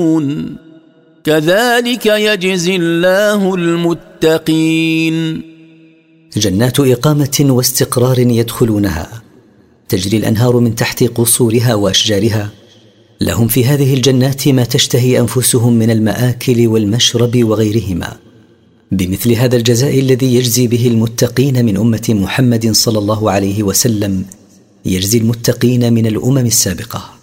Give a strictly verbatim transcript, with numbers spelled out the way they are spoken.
كذلك يجزي الله المتقين. جنات إقامة واستقرار يدخلونها، تجري الأنهار من تحت قصورها وأشجارها، لهم في هذه الجنات ما تشتهي أنفسهم من المآكل والمشرب وغيرهما، بمثل هذا الجزاء الذي يجزي به المتقين من أمة محمد صلى الله عليه وسلم يجزي المتقين من الأمم السابقة.